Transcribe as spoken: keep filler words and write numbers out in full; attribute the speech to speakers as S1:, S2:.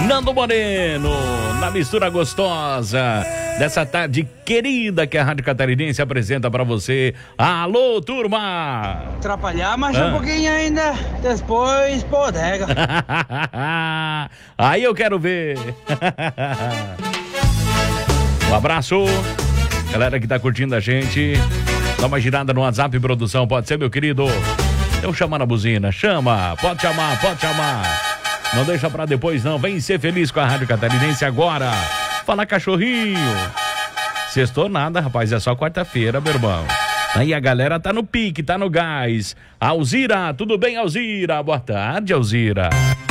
S1: Nando Moreno, na mistura gostosa dessa tarde querida que a Rádio Catarinense apresenta pra você. Alô, turma!
S2: Atrapalhar, mas
S1: Ah.
S2: um pouquinho ainda, depois bodega.
S1: Aí eu quero ver. Um abraço, galera que tá curtindo a gente. Dá uma girada no WhatsApp, produção, pode ser, meu querido? Então chama na buzina, chama, pode chamar, pode chamar. Não deixa pra depois não, vem ser feliz com a Rádio Catarinense agora. Fala, cachorrinho. Sextou nada, rapaz, é só quarta-feira, meu irmão. Aí a galera tá no pique, tá no gás. Alzira, tudo bem, Alzira? Boa tarde, Alzira.